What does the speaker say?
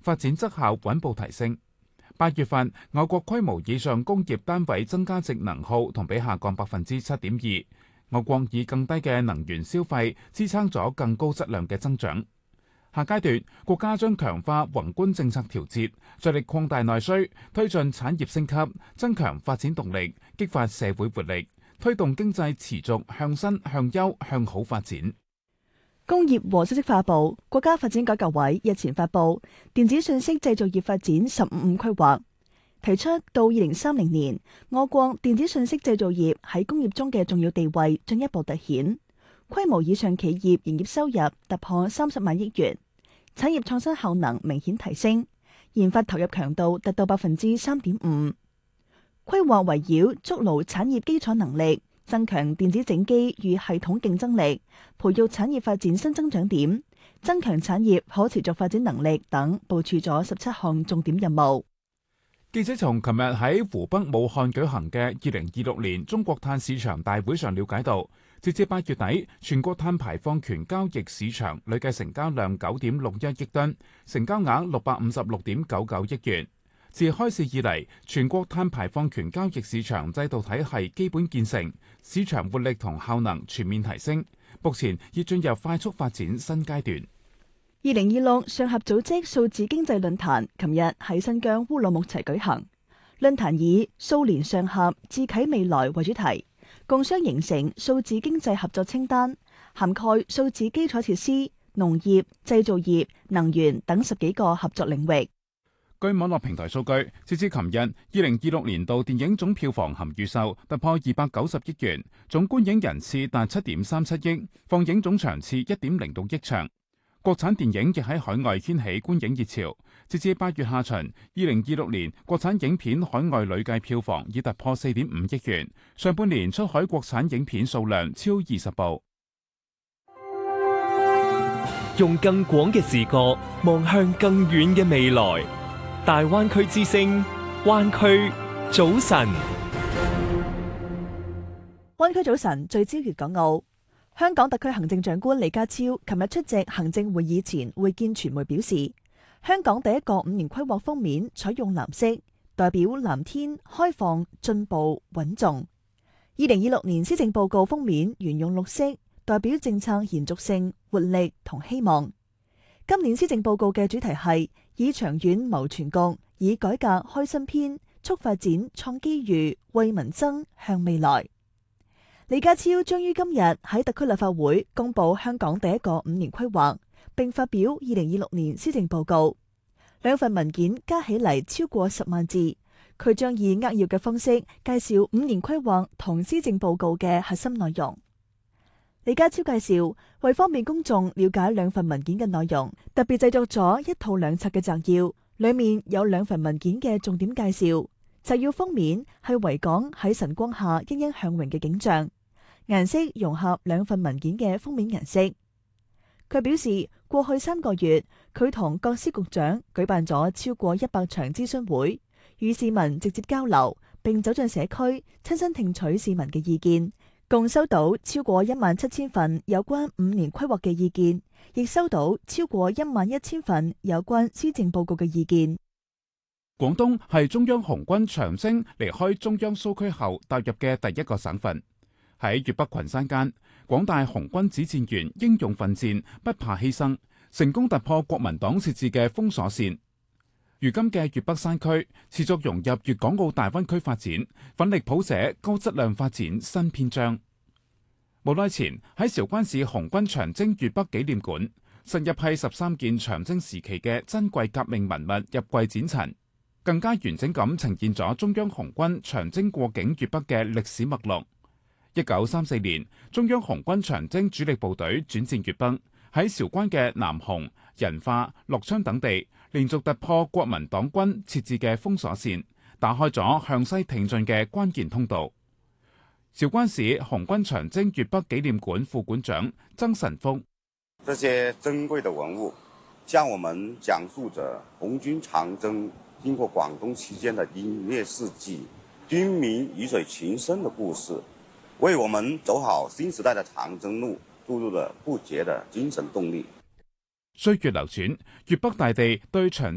發展績效穩步提升。8月份，我國規模以上工業單位增加值能耗同比下降7.2%。我國以更低嘅能源消費支撐咗更高質量嘅增長。下階段，國家將強化宏觀政策調節，着力擴大內需，推進產業升級，增強發展動力，激發社會活力，推動經濟持續向新、向優、向好發展。 工業和信息化部、國家發展改革委日前發布電子信息製造業發展15+5規劃，提出到2030年，我國電子信息製造業喺工業中嘅重要地位進一步凸顯，規模以上企業營業收入突破30萬億元，產業創新效能明顯提升，研發投入強度達到3.5%。規劃圍繞築牢產業基礎能力，增強電子整機與系統競爭力，培育產業發展新增長點，增強產業可持續發展能力等，部署咗17項重點任務。 記者從琴日喺湖北武漢舉行嘅2026年中國碳市場大會上了解到，截至8月底，全國碳排放權交易市場累計成交量9.61億噸，成交額656.99億元。自開市以嚟，全國碳排放權交易市場制度體系基本建成，市場活力同效能全面提升，目前已進入快速發展新階段。 2026上合組織數字經濟論壇琴日喺新疆烏魯木齊舉行，論壇以數年上合，智啟未來為主題，共商形成數字經濟合作清單，涵蓋數字基礎設施、農業、製造業、能源等10幾個合作領域。 據網絡平台數據，截至琴日，2026年度電影總票房含預售突破290億元，總觀影人次達7.37億，放映總場次1.06億場。國產電影亦喺海外掀起觀影熱潮。截至8月下旬，2026年國產影片海外累計票房已突破4.5億元，上半年出海國產影片數量超20部。 用更廣嘅視角望向更遠嘅未來。大灣區之聲，灣區早晨。 灣區早晨聚焦粵港澳。香港特區行政長官李家超琴日出席行政會議前會見傳媒表示，香港第一個5年規劃封面採用藍色，代表藍天、開放、進步、穩重。2026年施政報告封面沿用綠色，代表政策延續性、活力同希望。今年施政報告嘅主題係以長遠謀全局，以改革開新篇，促發展創機遇，為民爭向未來。李家超將於今日喺特區立法會公布香港第一個5年規劃，並發表2026年施政報告。兩份文件加起嚟超過10萬字，佢將以扼要嘅方式介紹5年規劃同施政報告嘅核心內容。李家超介紹，為方便公眾了解兩份文件嘅內容，特別製作咗1套2冊嘅摘要，裏面有2份文件嘅重點介紹。摘要封面係維港喺晨光下欣欣向榮嘅景象，顏色融合2份文件嘅封面顏色。佢表示，過去3個月，佢同各司局長舉辦咗超過100場諮詢會，與市民直接交流，並走進社區，親身聽取市民嘅意見。共收到超過17000份有關5年規劃嘅意見，亦收到超過11000份有關施政報告嘅意見。 廣東係中央紅軍長征離開中央蘇區後踏入嘅第一個省份。喺粵北群山間，廣大紅軍指戰員英勇奮戰，不怕犧牲，成功突破國民黨設置嘅封鎖線。如今嘅粵北山區持續融入粵港澳大灣區發展，奮力譜寫高質量發展新篇章。冇耐前喺韶關市紅軍長征粵北紀念館，新一批13件長征時期嘅珍貴革命文物入櫃展陳，更加完整咁呈現咗中央紅軍長征過境粵北嘅歷史脈絡。1934年，中央紅軍長征主力部隊轉戰粵北，喺韶關嘅南雄、仁化、樂昌等地，連續突破國民黨軍設置嘅封鎖線，打開咗向西挺進嘅關鍵通道。韶關市紅軍長征粵北紀念館副館長曾神福： 這些珍貴的文物，向我們講述着紅軍長征經過廣東期間的英烈事蹟、軍民魚水情深的故事，為我們走好新時代的長征路注入了不竭的精神動力。 歲月流轉，粵北大地對長